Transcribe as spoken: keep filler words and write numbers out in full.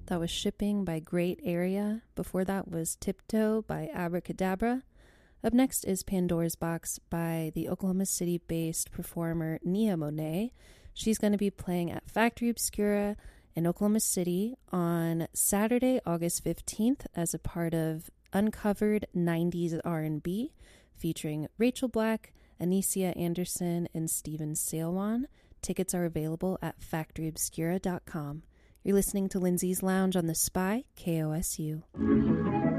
That was Shipping by Great Area. Before that was Tiptoe by Abracadabra. Up next is Pandora's Box by the Oklahoma City-based performer Nia Monet. She's going to be playing at Factory Obscura in Oklahoma City on Saturday, August fifteenth as a part of Uncovered nineties R and B featuring Rachel Black, Anicia Anderson, and Steven Salwan. Tickets are available at factory obscura dot com. You're listening to Lindsay's Lounge on The Spy, K O S U.